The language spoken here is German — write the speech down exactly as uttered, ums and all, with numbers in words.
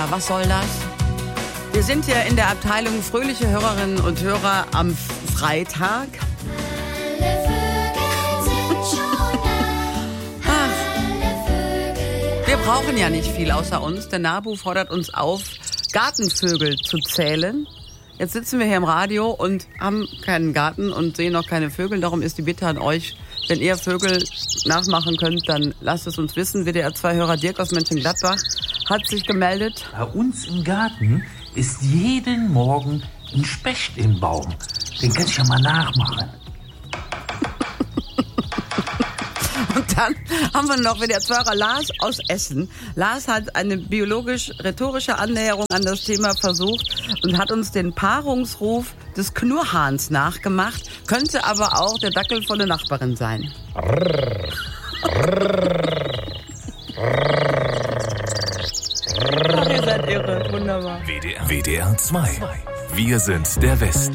ja, was soll das? Wir sind ja in der Abteilung fröhliche Hörerinnen und Hörer am Freitag. Wir brauchen ja nicht viel außer uns. Der Nabu fordert uns auf, Gartenvögel zu zählen. Jetzt sitzen wir hier im Radio und haben keinen Garten und sehen noch keine Vögel. Darum ist die Bitte an euch, wenn ihr Vögel nachmachen könnt, dann lasst es uns wissen. W D R zwei Hörer Dirk aus Mönchengladbach hat sich gemeldet. Bei uns im Garten ist jeden Morgen ein Specht im Baum. Den kann ich ja mal nachmachen. Und dann haben wir noch W D R zwei Hörer Lars aus Essen. Lars hat eine biologisch-rhetorische Annäherung an das Thema versucht und hat uns den Paarungsruf des Knurrhahns nachgemacht, könnte aber auch der Dackel von der Nachbarin sein. Ach, ihr seid irre, wunderbar. W D R zwei. Wir sind der Westen.